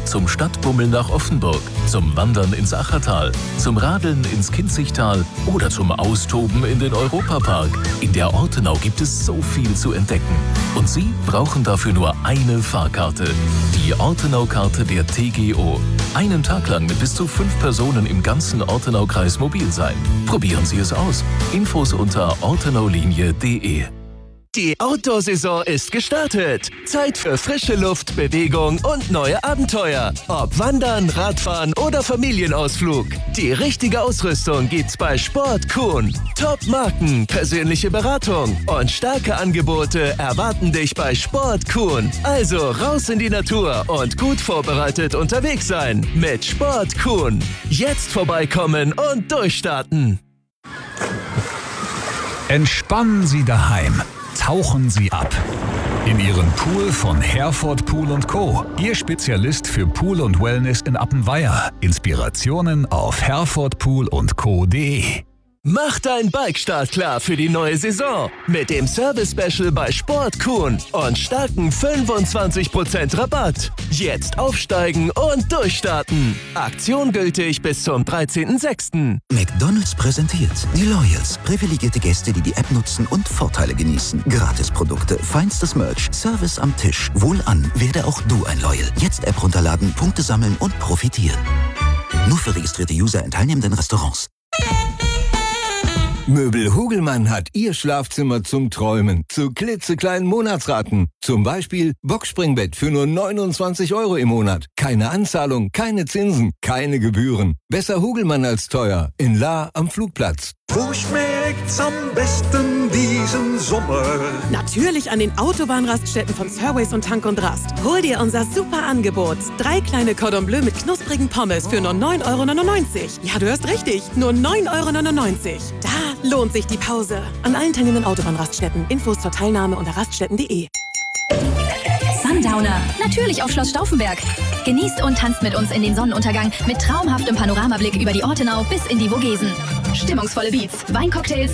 zum Stadtbummel nach Offenburg, zum Wandern ins Achertal, zum Radeln ins Kinzigtal oder zum Austoben in den Europapark. In der Ortenau gibt es so viel zu entdecken. Und Sie brauchen dafür nur eine Fahrkarte. Die Ortenau-Karte der TGO. Einen Tag lang mit bis zu 5 Personen im ganzen Ortenau-Kreis mobil sein. Probieren Sie es aus. Infos unter ortenaulinie.de. Die Outdoor-Saison ist gestartet. Zeit für frische Luft, Bewegung und neue Abenteuer. Ob Wandern, Radfahren oder Familienausflug. Die richtige Ausrüstung gibt's bei Sport Kuhn. Top-Marken, persönliche Beratung und starke Angebote erwarten dich bei Sport Kuhn. Also raus in die Natur und gut vorbereitet unterwegs sein mit Sport Kuhn. Jetzt vorbeikommen und durchstarten. Entspannen Sie daheim. Tauchen Sie ab. In Ihren Pool von Herford Pool & Co. Ihr Spezialist für Pool und Wellness in Appenweier. Inspirationen auf herfordpoolundco.de. Mach dein Bike-Start klar für die neue Saison mit dem Service-Special bei Sport Kuhn und starken 25% Rabatt. Jetzt aufsteigen und durchstarten. Aktion gültig bis zum 13.06. McDonald's präsentiert die Loyals. Privilegierte Gäste, die die App nutzen und Vorteile genießen. Gratisprodukte, feinstes Merch, Service am Tisch. Wohlan, werde auch du ein Loyal. Jetzt App runterladen, Punkte sammeln und profitieren. Nur für registrierte User in teilnehmenden Restaurants. Möbel Hugelmann hat Ihr Schlafzimmer zum Träumen zu klitzekleinen Monatsraten. Zum Beispiel Boxspringbett für nur 29 € im Monat. Keine Anzahlung, keine Zinsen, keine Gebühren. Besser Hugelmann als teuer. In Lahr am Flugplatz. Wo schmeckt's am besten diesen Sommer? Natürlich an den Autobahnraststätten von Surways und Tank und Rast. Hol dir unser super Angebot. 3 kleine Cordon Bleu mit knusprigen Pommes für nur 9,99 €. Ja, du hörst richtig, nur 9,99 €. Da lohnt sich die Pause. An allen teilnehmenden Autobahnraststätten. Infos zur Teilnahme unter raststätten.de. Sundowner, natürlich auf Schloss Stauffenberg. Genießt und tanzt mit uns in den Sonnenuntergang mit traumhaftem Panoramablick über die Ortenau bis in die Vogesen. Stimmungsvolle Beats, Weincocktails